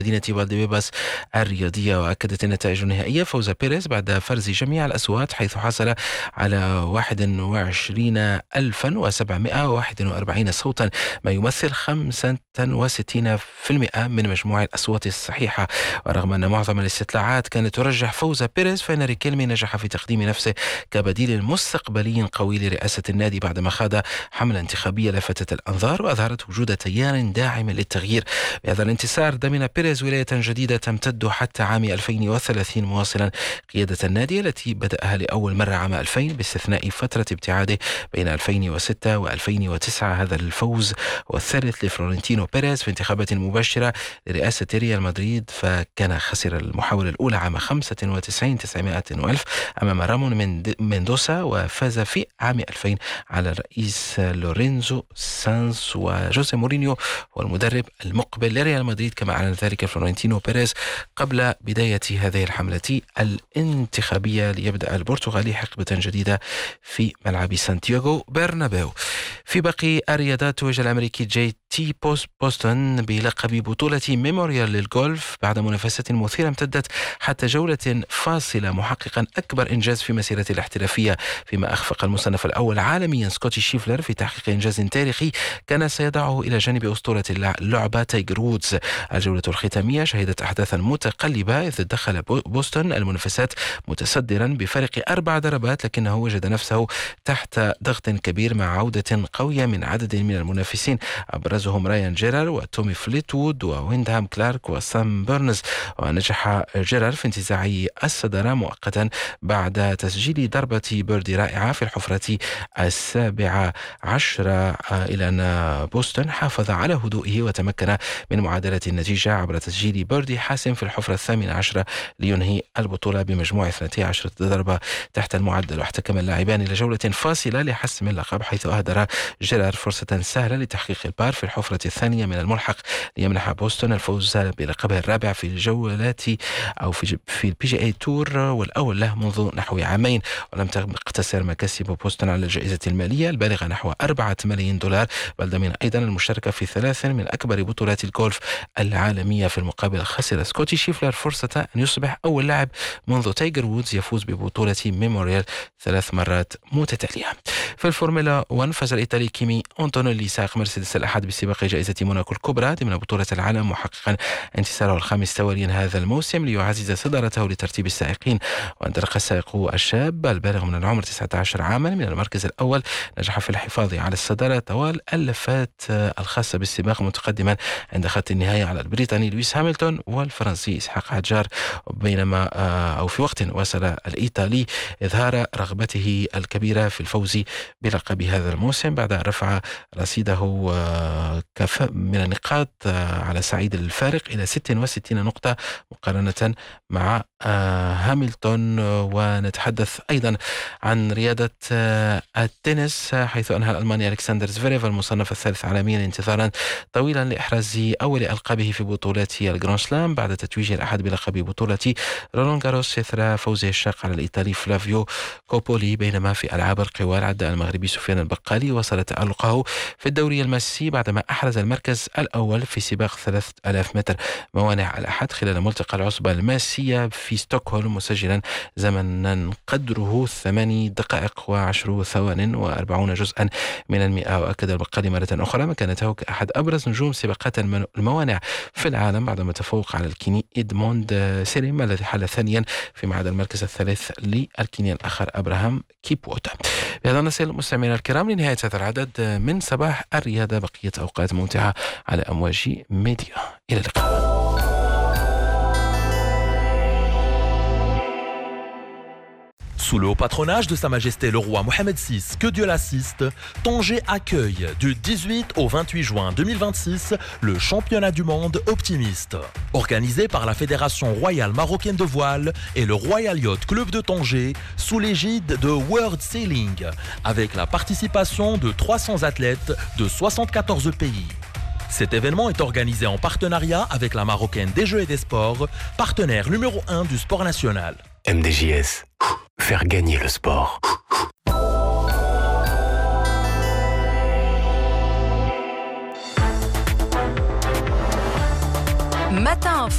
مدينة فالديباس الرياضية. وأكدت النتائج النهائية فوز بيريز بعد فرز جميع الأصوات، حيث حصل على 21,741 صوتا، ما يمثل 65% من مجموع الأصوات الصحيحة. ورغم أن معظم الاستطلاعات كانت ترجح فوز بيريز، فإن ريكيلمي نجح في تقديم نفسه كبديل مستقبلي قوي لرئاسة النادي بعدما خاض حملة انتخابية لفتت الأنظار وأظهرت وجود تيار داعم للتغيير. بهذا الانتصار ضمن بيريز ولاية جديدة تمتد حتى عام 2030، مواصلا قيادة النادي التي بدأها لأول مرة عام 2000 باستثناء فترة ابتعاده بين 2006 و2009. هذا الفوز هو الثالث لفلورنتينو بيريز في انتخابات مباشرة لرئاسة ريال مدريد، فكان خسر المحاولة الأولى عام 95 أمام رامون ميندوسا، وفاز في عام 2000 على الرئيس لورينزو سانز. وجوزي مورينيو هو المدرب المقبل لريال مدريد، كما أعلن ذلك فلورنتينو بيريز قبل بداية هذه الحملة الانتخابية ليبدأ البرتغالي حقبة جديدة في ملعب سانتياغو برنابيو. في باقي الرياضات، توج الأمريكي جي تي بوستون بلقب بطولة ميموريال للغولف بعد منافسة مثيرة امتدت حتى جولة فاصلة، محققا أكبر إنجاز في مسيرته الاحترافية، فيما أخفق المصنف الأول عالميا سكوتي شيفلر في تحقيق إنجاز تاريخي كان سيضعه إلى جانب أسطورة اللعبة تايجر وودز. الجولة الختامية شهدت أحداثا متقلبة، إذ دخل بوستون المنافسات متصدرا بفارق 4 ضربات، لكنه وجد نفسه تحت ضغط كبير مع عودة قوية من عدد من المنافسين، أبرزهم رايان جيرار وتومي فليتوود وويندهام كلارك وسام بيرنز. ونجح جيرار في انتزاع الصدارة مؤقتا بعد تسجيل ضربة بيردي رائعة في الحفرة 17، إلى أن بوستون حافظ على هدوئه وتمكن من معادلة النتيجة عبر تسجيل بيردي حاسم في الحفرة 18 لينهي البطولة بمجموع 12 ضربة تحت المعدل. واحتكم اللاعبان إلى جولة فاصلة لحسم اللقب، حيث أهدر جيرار فرصة سهلة لتحقيق البار في الحفرة الثانية من الملحق ليمنح بوستون الفوز بلقبه الرابع في الجولات أو في البي جي اي تور، والأول له منذ نحو عامين. ولم تقتصر مكاسب بوستون على الجائزة المالية البالغة نحو 4 ملايين دولار، بل ضمن أيضا المشاركة في 3 من أكبر بطولات الجولف العالمية. في المقابل خسر سكوتي شيفلر فرصة أن يصبح أول لاعب منذ تايجر وودز يفوز ببطولة ميموريال 3 مرات متتالية. في الفورمولا 1 فاز الإيطالي كيمي أنطونيلي سائق مرسيدس الأحد بسباق جائزة موناكو الكبرى ضمن بطولة العالم، محققا انتصاره الخامس تواليا هذا الموسم ليعزز صدارته لترتيب السائقين. وانطلق السائق الشاب البالغ من العمر 19 عاما من المركز الأول، نجح في الحفاظ على الصدارة طوال اللفات الخاصة بالسباق، متقدما عند خط النهاية على البريطاني لويس هامilton والفرنسي إسحاق حجار، بينما أو في وقت واصل الإيطالي إظهار رغبته الكبيرة في الفوز بلقب هذا الموسم بعد أن رفع رصيده من النقاط على صعيد الفارق إلى 66 نقطة مقارنة مع هامilton. ونتحدث أيضا عن رياضة التنس، حيث أنهى الألماني ألكسندر زفيريف المصنف الثالث عالميا انتظارا طويلا لإحراز أول ألقابه في بطولات الجراند سلام بعد تتويجه الأحد بلقب بطولة رولان جاروس إثر فوزه الشاق على الإيطالي فلافيو كوبولي. بينما في ألعاب القوى عدى المغربي سفيان البقالي وصل تألقه في الدوري الماسي بعدما أحرز المركز الأول في سباق 3000 متر موانع الأحد خلال ملتقى العصبة الماسية في ستوكهولم، مسجلا زمنا قدره 8 دقائق و10 ثوان و40 جزءا من المئة. وأكد البقالي مرة أخرى مكانته كأحد أبرز نجوم سباقات الموانع في العالم بعدما تفوق على الكيني إدموند سيريم الذي حل ثانيا، فيما عدا المركز الثالث للكيني الآخر أبراهام كيبوتا. بهذا نصل مستمعينا الكرام لنهاية هذا العدد من صباح الرياضة. بقية أوقات ممتعة على أمواج ميديا. إلى اللقاء. Sous le haut patronage de Sa Majesté le Roi Mohamed VI, que Dieu l'assiste, Tanger accueille du 18 au 28 juin 2026 le championnat du monde optimiste. Organisé par la Fédération royale marocaine de voile et le Royal Yacht Club de Tanger sous l'égide de World Sailing, avec la participation de 300 athlètes de 74 pays. Cet événement est organisé en partenariat avec la Marocaine des Jeux et des Sports, partenaire numéro 1 du sport national. MDJS, faire gagner le sport. Matin